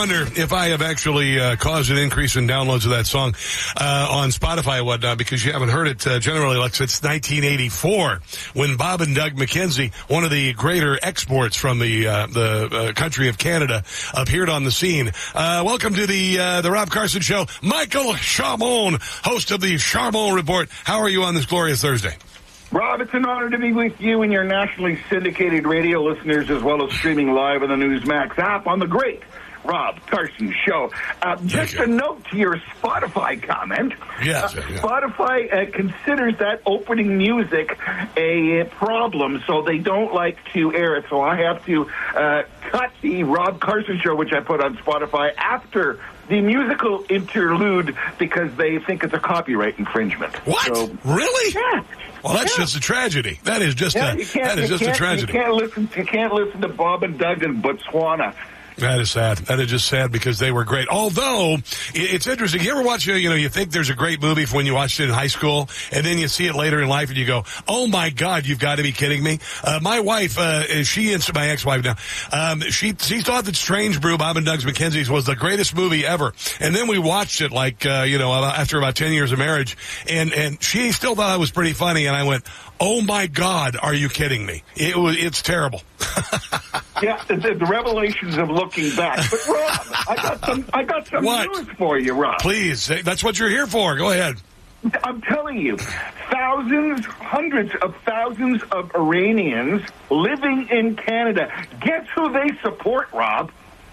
wonder if I have actually caused an increase in downloads of that song on Spotify and whatnot, because you haven't heard it generally like since 1984, when Bob and Doug McKenzie, one of the greater exports from the country of Canada, appeared on the scene. Welcome to the Rob Carson Show. Michael Charbon, host of the Charbon Report. How are you on this glorious Thursday? Rob, it's an honor to be with you and your nationally syndicated radio listeners, as well as streaming live on the Newsmax app on the great Rob Carson Show. Just a note to your Spotify comment. Yes, Spotify considers that opening music a problem, so they don't like to air it. So I have to cut the Rob Carson Show, which I put on Spotify, after the musical interlude, because they think it's a copyright infringement. What? So, really? Yeah. Well, that's just a tragedy. That is just a tragedy. You can't listen to Bob and Doug in Botswana. That is sad. That is just sad, because they were great. Although, it's interesting. You ever watch, you think there's a great movie from when you watched it in high school, and then you see it later in life and you go, oh my God, you've got to be kidding me. My wife, my ex-wife now, she thought that Strange Brew, Bob and Doug's Mackenzie's, was the greatest movie ever. And then we watched it after about 10 years of marriage, and she still thought it was pretty funny, and I went, oh my God, are you kidding me? It's terrible. Yeah, the revelations of looking back. But Rob, I got some news for you, Rob. Please, that's what you're here for. Go ahead. I'm telling you, hundreds of thousands of Iranians living in Canada. Guess who they support, Rob?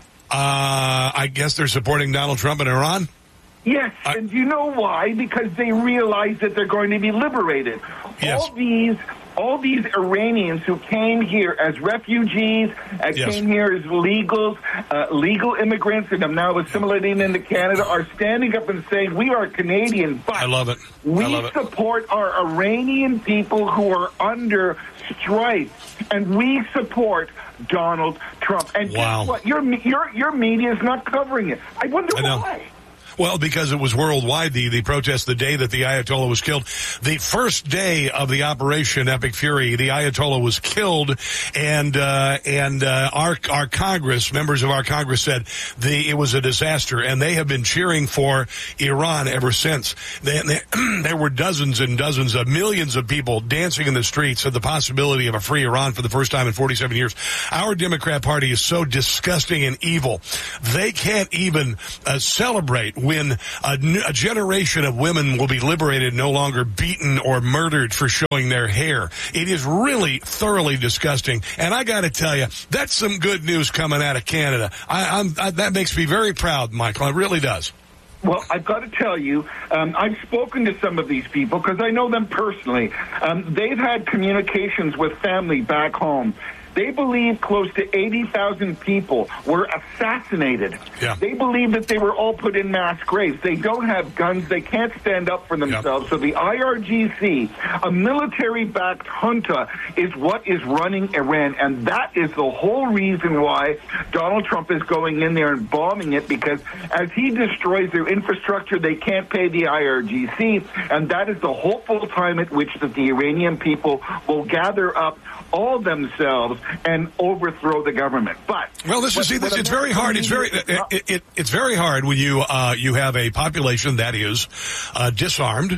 I guess they're supporting Donald Trump in Iran? Yes, and you know why? Because they realize that they're going to be liberated. Yes. All these Iranians who came here as refugees, came here as legal immigrants, and have now assimilating into Canada, are standing up and saying, we are Canadian, but I love it. We support our Iranian people who are under strife, and we support Donald Trump. And guess what? Your media is not covering it. I wonder why. Well, because it was worldwide, the protest, the day that the Ayatollah was killed. The first day of the Operation Epic Fury, the Ayatollah was killed, and our Congress, members of our Congress, said it was a disaster, and they have been cheering for Iran ever since. There were dozens and dozens of millions of people dancing in the streets at the possibility of a free Iran for the first time in 47 years. Our Democrat Party is so disgusting and evil. They can't even celebrate when a generation of women will be liberated, no longer beaten or murdered for showing their hair. It is really thoroughly disgusting. And I got to tell you, that's some good news coming out of Canada. That makes me very proud, Michael. It really does. Well, I've got to tell you, I've spoken to some of these people because I know them personally. They've had communications with family back home. They believe close to 80,000 people were assassinated. Yeah. They believe that they were all put in mass graves. They don't have guns. They can't stand up for themselves. So the IRGC, a military-backed junta, is what is running Iran. And that is the whole reason why Donald Trump is going in there and bombing it, because as he destroys their infrastructure, they can't pay the IRGC. And that is the hopeful time at which that the Iranian people will gather up all themselves and overthrow the government. But it's very hard. It's very hard when you have a population that is disarmed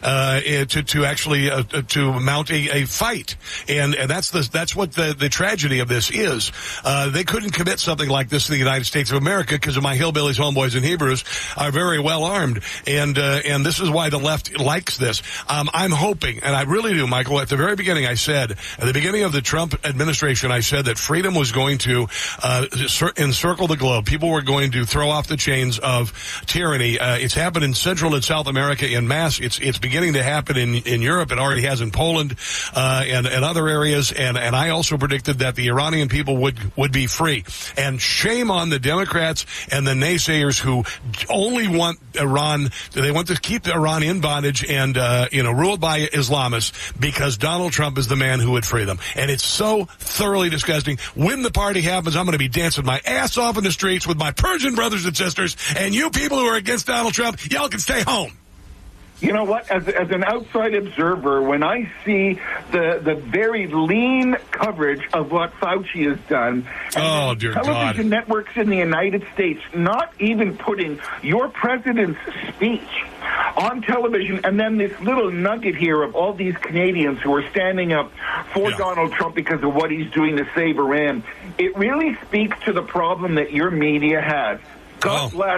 to actually mount a fight, and that's what the tragedy of this is. They couldn't commit something like this in the United States of America because of my hillbillies, homeboys, and Hebrews are very well armed, and this is why the left likes this. I'm hoping, and I really do, Michael. At the very beginning, I said at the beginning of the Trump administration, I said that freedom was going to encircle the globe. People were going to throw off the chains of tyranny. It's happened in Central and South America in mass. It's beginning to happen in Europe. It already has in Poland and other areas. And I also predicted that the Iranian people would be free. And shame on the Democrats and the naysayers who only want Iran. They want to keep Iran in bondage and ruled by Islamists because Donald Trump is the man who would free them. And it's so thoroughly disgusting. When the party happens, I'm going to be dancing my ass off in the streets with my Persian brothers and sisters, and you people who are against Donald Trump, y'all can stay home. You know what? As an outside observer, when I see the very lean coverage of what Fauci has done, oh, dear television God. networks in the United States not even putting your president's speech on television, and then this little nugget here of all these Canadians who are standing up for Donald Trump because of what he's doing to save Iran, it really speaks to the problem that your media has. God bless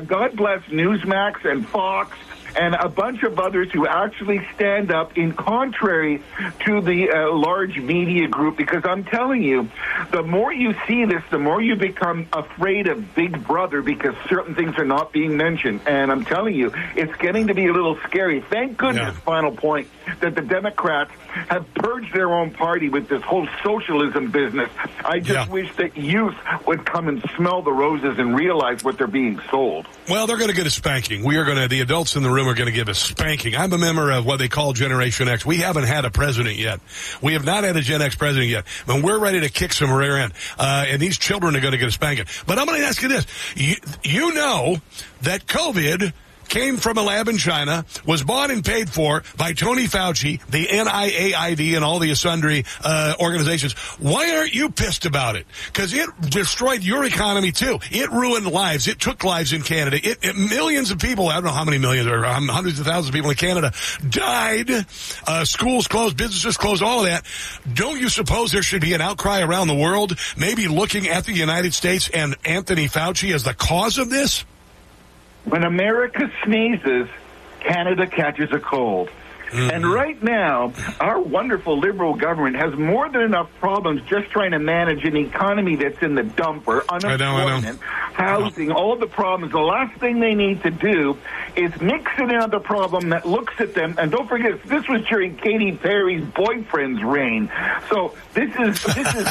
Newsmax and Fox and a bunch of others who actually stand up in contrary to the large media group, because I'm telling you, the more you see this, the more you become afraid of Big Brother because certain things are not being mentioned. And I'm telling you, it's getting to be a little scary. Thank goodness, final point, that the Democrats have purged their own party with this whole socialism business. I just wish that youth would come and smell the roses and realize what they're being sold. Well, they're going to get a spanking. The adults in the room are going to give a spanking. I'm a member of what they call Generation X. We haven't had a president yet. We have not had a Gen X president yet. But we're ready to kick some rear end. And these children are going to get a spanking. But I'm going to ask you this. You know that COVID came from a lab in China, was bought and paid for by Tony Fauci, the NIAID, and all the sundry organizations. Why aren't you pissed about it? Because it destroyed your economy, too. It ruined lives. It took lives in Canada. Millions of people, I don't know how many millions, or hundreds of thousands of people in Canada died. Schools closed, businesses closed, all of that. Don't you suppose there should be an outcry around the world, maybe looking at the United States and Anthony Fauci as the cause of this? When America sneezes, Canada catches a cold. Mm-hmm. And right now, our wonderful Liberal government has more than enough problems just trying to manage an economy that's in the dumper, unemployment, housing, all the problems. The last thing they need to do is mix in another problem that looks at them. And don't forget, this was during Katy Perry's boyfriend's reign. So this is.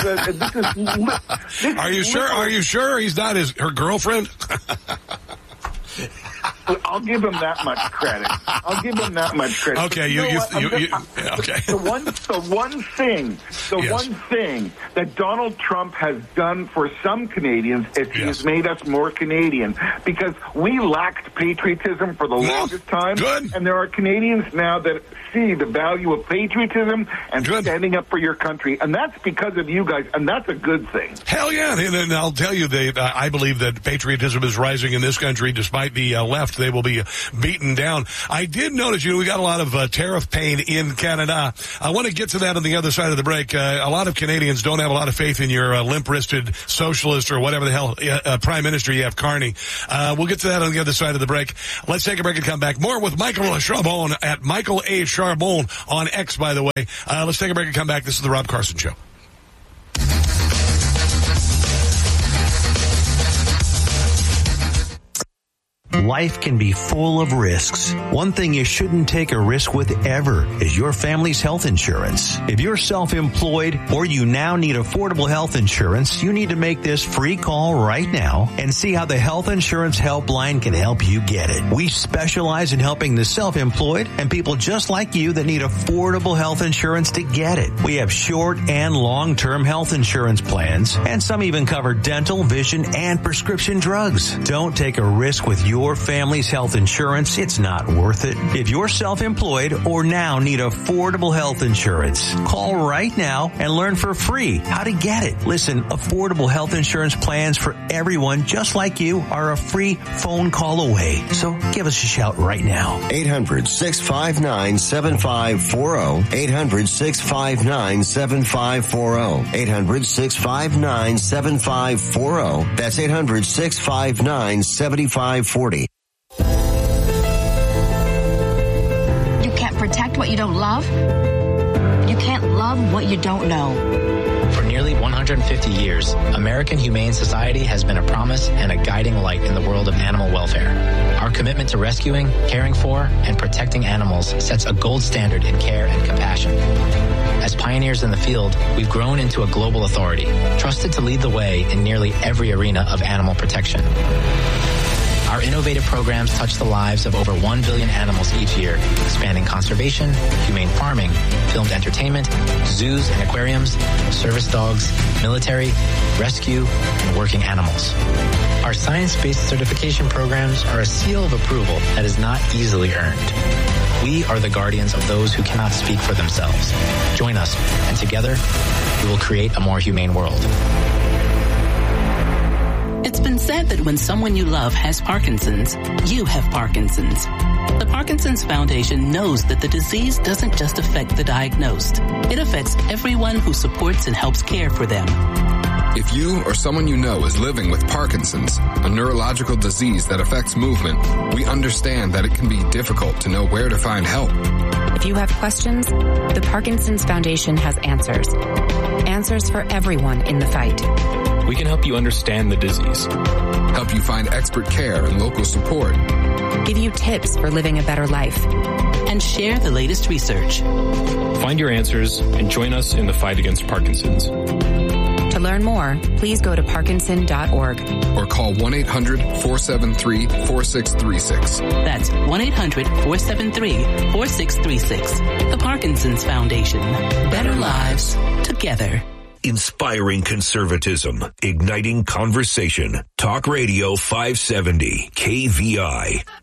Are you sure? Are you sure he's not her girlfriend? I'll give him that much credit. Okay, okay. The one thing that Donald Trump has done for some Canadians is he has made us more Canadian, because we lacked patriotism for the longest time. Good. And there are Canadians now that see the value of patriotism and standing up for your country, and that's because of you guys, and that's a good thing. Hell yeah, and I'll tell you, I believe that patriotism is rising in this country despite the left. They will be beaten down. I did notice, we got a lot of tariff pain in Canada. I want to get to that on the other side of the break. A lot of Canadians don't have a lot of faith in your limp-wristed socialist or whatever the hell Prime Minister you have, Carney. We'll get to that on the other side of the break. Let's take a break and come back. More with Michael Charbon at Michael A. Charbon on X, by the way. Let's take a break and come back. This is the Rob Carson Show. Life can be full of risks. One thing you shouldn't take a risk with ever is your family's health insurance. If you're self-employed or you now need affordable health insurance, you need to make this free call right now and see how the Health Insurance Helpline can help you get it. We specialize in helping the self-employed and people just like you that need affordable health insurance to get it. We have short and long-term health insurance plans, and some even cover dental, vision, and prescription drugs. Don't take a risk with your family's health insurance. It's not worth it. If you're self-employed or now need affordable health insurance, call right now and learn for free how to get it. Listen, affordable health insurance plans for everyone just like you are a free phone call away. So give us a shout right now. 800-659-7540. 800-659-7540. 800-659-7540. That's 800-659-7540. You can't protect what you don't love. You can't love what you don't know. For nearly 150 years, American Humane Society has been a promise and a guiding light in the world of animal welfare. Our commitment to rescuing, caring for, and protecting animals sets a gold standard in care and compassion. As pioneers in the field, we've grown into a global authority, trusted to lead the way in nearly every arena of animal protection. Our innovative programs touch the lives of over 1 billion animals each year, spanning conservation, humane farming, filmed entertainment, zoos and aquariums, service dogs, military, rescue, and working animals. Our science-based certification programs are a seal of approval that is not easily earned. We are the guardians of those who cannot speak for themselves. Join us, and together, we will create a more humane world. It's been said that when someone you love has Parkinson's, you have Parkinson's. The Parkinson's Foundation knows that the disease doesn't just affect the diagnosed. It affects everyone who supports and helps care for them. If you or someone you know is living with Parkinson's, a neurological disease that affects movement, we understand that it can be difficult to know where to find help. If you have questions, the Parkinson's Foundation has answers. Answers for everyone in the fight. We can help you understand the disease. Help you find expert care and local support. Give you tips for living a better life. And share the latest research. Find your answers and join us in the fight against Parkinson's. To learn more, please go to parkinson.org. Or call 1-800-473-4636. That's 1-800-473-4636. The Parkinson's Foundation. Better lives together. Inspiring conservatism, igniting conversation. Talk Radio 570, KVI.